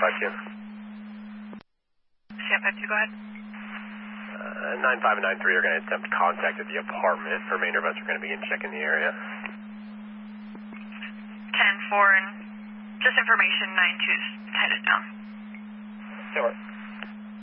CM52. CM52, go ahead. 95 and 93 are going to attempt contact at the apartment. Remainder of us are going to begin checking the area. 10-4 and just information, 92's headed down. Sure.